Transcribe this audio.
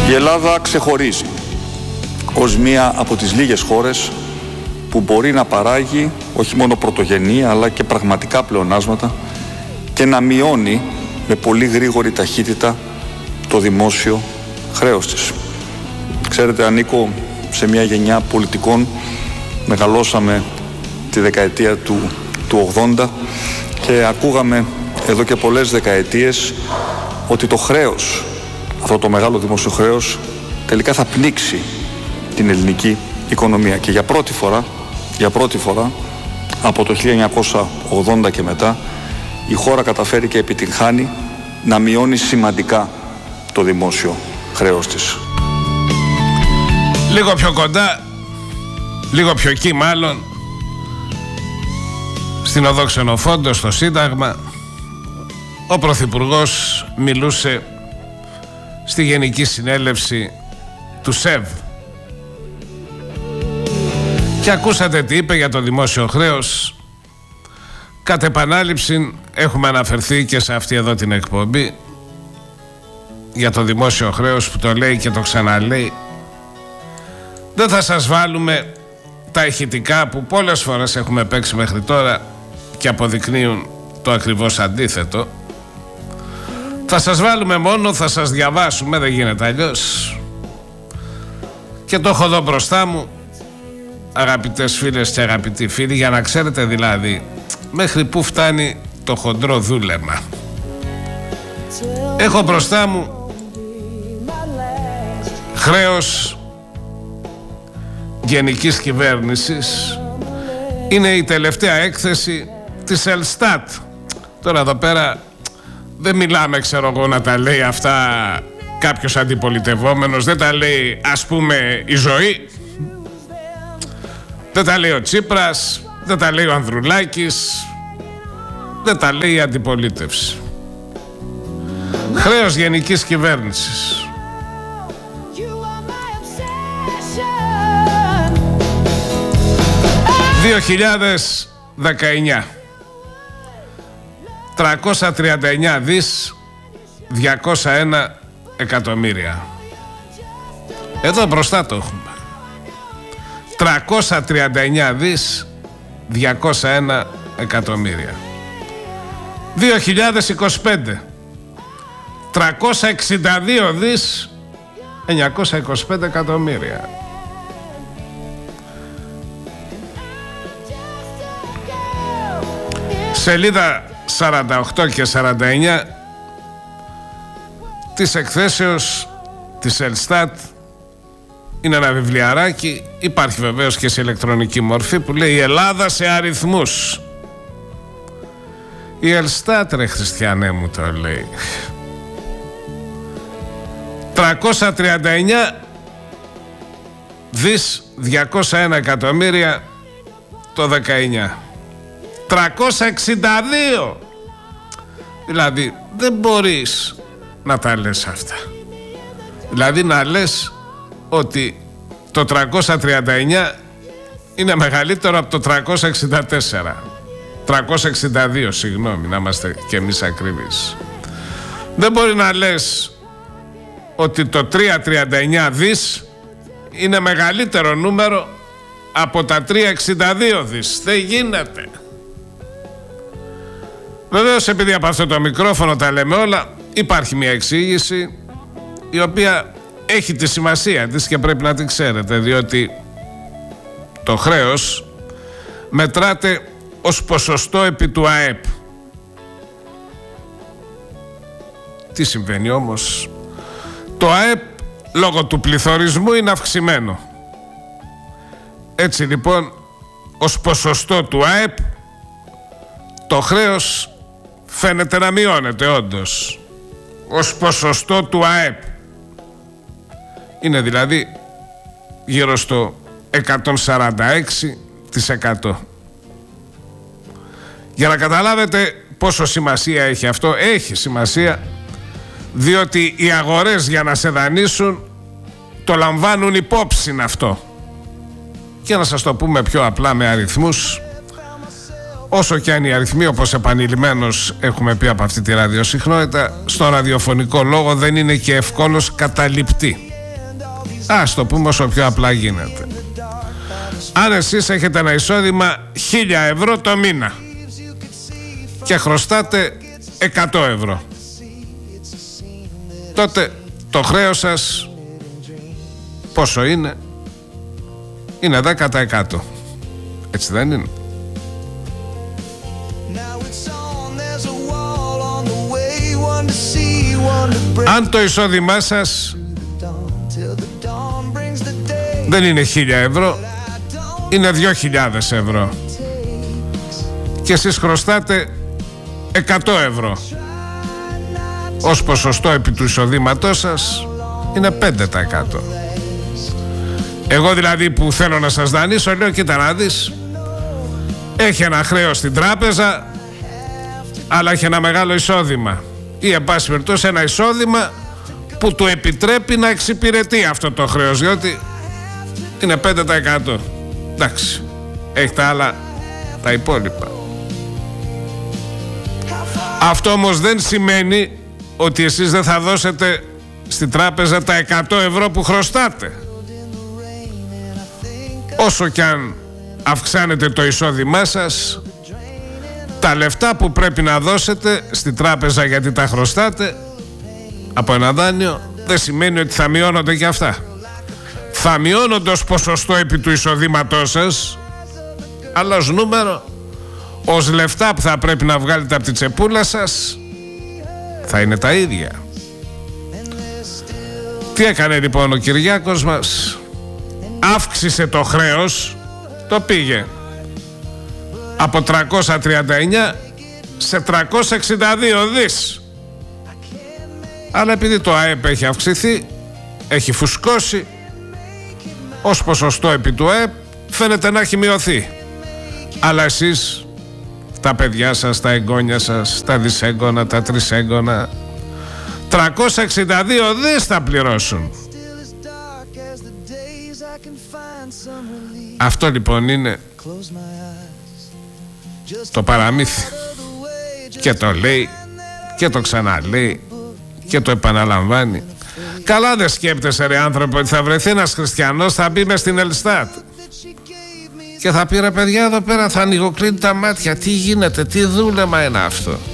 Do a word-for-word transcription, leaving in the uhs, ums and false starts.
Η Ελλάδα ξεχωρίζει ως μία από τις λίγες χώρες που μπορεί να παράγει όχι μόνο πρωτογενή αλλά και πραγματικά πλεονάσματα και να μειώνει με πολύ γρήγορη ταχύτητα το δημόσιο χρέος της. Ξέρετε, ανήκω σε μια γενιά πολιτικών, μεγαλώσαμε τη δεκαετία του, του ογδόντα και ακούγαμε εδώ και πολλές δεκαετίες ότι το χρέος, αυτό το μεγάλο δημόσιο χρέος, τελικά θα πνίξει την ελληνική οικονομία. Και για πρώτη φορά, για πρώτη φορά από το χίλια εννιακόσια ογδόντα και μετά, η χώρα καταφέρει και επιτυγχάνει να μειώνει σημαντικά το δημόσιο χρέος της. Λίγο πιο κοντά, λίγο πιο εκεί μάλλον, στην οδό Ξενοφόντος, στο Σύνταγμα, ο Πρωθυπουργός μιλούσε στη Γενική Συνέλευση του ΣΕΒ. Και ακούσατε τι είπε για το δημόσιο χρέος. Κατ' επανάληψη έχουμε αναφερθεί και σε αυτή εδώ την εκπομπή για το δημόσιο χρέος που το λέει και το ξαναλέει. Δεν θα σας βάλουμε τα ηχητικά που πολλές φορές έχουμε παίξει μέχρι τώρα και αποδεικνύουν το ακριβώς αντίθετο. Θα σας βάλουμε μόνο, θα σας διαβάσουμε, δεν γίνεται αλλιώς. Και το έχω εδώ μπροστά μου, αγαπητές φίλες και αγαπητοί φίλοι, για να ξέρετε δηλαδή μέχρι πού φτάνει το χοντρό δούλεμα. Έχω μπροστά μου χρέος γενικής κυβέρνησης. Είναι η τελευταία έκθεση της Ελστάτ. Τώρα εδώ πέρα δεν μιλάμε, ξέρω εγώ, να τα λέει αυτά κάποιος αντιπολιτευόμενος. Δεν τα λέει, ας πούμε, η Ζωή. Δεν τα λέει ο Τσίπρας. Δεν τα λέει ο Ανδρουλάκης. Δεν τα λέει η αντιπολίτευση. Χρέος γενικής κυβέρνησης. δύο χιλιάδες δεκαεννιά. τριακόσια τριάντα εννιά δις διακόσια ένα εκατομμύρια. Εδώ μπροστά το έχουμε. τριακόσια τριάντα εννιά δις διακόσια ένα εκατομμύρια. δύο χιλιάδες είκοσι πέντε. τριακόσια εξήντα δύο δις εννιακόσια είκοσι πέντε εκατομμύρια. Σελίδα σαράντα οκτώ και σαράντα εννιά της εκθέσεως της Ελστάτ. Είναι ένα βιβλιαράκι, υπάρχει βεβαίως και σε ηλεκτρονική μορφή, που λέει «Η Ελλάδα σε αριθμούς». Η Ελστάτ, ρε Χριστιανέ μου, το λέει. τριακόσια τριάντα εννιά δις διακόσια ένα εκατομμύρια το δεκαεννιά. τριακόσια εξήντα δύο. Δηλαδή δεν μπορείς να τα λες αυτά. Δηλαδή να λες ότι το τριακόσια τριάντα εννιά είναι μεγαλύτερο από το τριακόσια εξήντα τέσσερα. τριακόσια εξήντα δύο, συγγνώμη, να είμαστε και εμείς ακριβείς. Δεν μπορεί να λες ότι το τριακόσια τριάντα εννιά δις είναι μεγαλύτερο νούμερο από τα τριακόσια εξήντα δύο δις. Δεν γίνεται. Βεβαίως, επειδή από αυτό το μικρόφωνο τα λέμε όλα, υπάρχει μια εξήγηση η οποία έχει τη σημασία της και πρέπει να την ξέρετε, διότι το χρέος μετράται ως ποσοστό επί του ΑΕΠ. Τι συμβαίνει όμως? Το ΑΕΠ λόγω του πληθωρισμού είναι αυξημένο. Έτσι λοιπόν, ως ποσοστό του ΑΕΠ το χρέος φαίνεται να μειώνεται όντως. Ως ποσοστό του ΑΕΠ είναι δηλαδή γύρω στο εκατόν σαράντα έξι τοις εκατό. Για να καταλάβετε πόσο σημασία έχει αυτό, έχει σημασία, διότι οι αγορές για να σε δανείσουν το λαμβάνουν υπόψη αυτό. Και να σας το πούμε πιο απλά με αριθμούς, όσο και αν οι αριθμοί, όπως επανειλημμένως έχουμε πει από αυτή τη ραδιοσυχνότητα, στο ραδιοφωνικό λόγο δεν είναι και ευκόλως καταληπτοί. Ας το πούμε όσο πιο απλά γίνεται. Αν εσείς έχετε ένα εισόδημα χίλια ευρώ το μήνα και χρωστάτε εκατό ευρώ, τότε το χρέος σας πόσο είναι? Είναι δέκα τοις εκατό. Έτσι δεν είναι? Αν το εισόδημά σας δεν είναι χίλια ευρώ, είναι δύο χιλιάδες ευρώ και εσείς χρωστάτε εκατό ευρώ, ως ποσοστό επί του εισοδήματός σας είναι πέντε τοις εκατό. Εγώ δηλαδή που θέλω να σας δανείσω, λέω κοίτα να δεις, έχει ένα χρέος στην τράπεζα αλλά έχει ένα μεγάλο εισόδημα, ή εν πάση περιπτώσει ένα εισόδημα που του επιτρέπει να εξυπηρετεί αυτό το χρέος, διότι είναι πέντε τοις εκατό. Εντάξει, έχει τα άλλα, τα υπόλοιπα. Αυτό όμως δεν σημαίνει ότι εσείς δεν θα δώσετε στην τράπεζα τα εκατό ευρώ που χρωστάτε. Όσο κι αν αυξάνετε το εισόδημά σας, τα λεφτά που πρέπει να δώσετε στην τράπεζα γιατί τα χρωστάτε από ένα δάνειο, δεν σημαίνει ότι θα μειώνονται και αυτά. Θα μειώνονται ως ποσοστό επί του εισοδήματός σας, αλλά ως νούμερο, ως λεφτά που θα πρέπει να βγάλετε από τη τσεπούλα σας, θα είναι τα ίδια. Τι έκανε λοιπόν ο Κυριάκος μας? Αύξησε το χρέος, το πήγε από τριακόσια τριάντα εννιά σε τριακόσια εξήντα δύο δις. Αλλά επειδή το ΑΕΠ έχει αυξηθεί, έχει φουσκώσει, ως ποσοστό επί του ΑΕΠ φαίνεται να έχει μειωθεί. Αλλά εσείς, τα παιδιά σας, τα εγγόνια σας, τα δισέγγωνα, τα τρισέγγωνα, τριακόσια εξήντα δύο δις θα πληρώσουν. Αυτό λοιπόν είναι το παραμύθι. Και το λέει και το ξαναλέει και το επαναλαμβάνει. Καλά δεν σκέπτεσαι ρε άνθρωπο ότι θα βρεθεί ένας χριστιανός, θα μπει μες στην Ελστάτ και θα πει ρε παιδιά εδώ πέρα, θα ανοιγοκλίνει τα μάτια, τι γίνεται, τι δούλεμα είναι αυτό.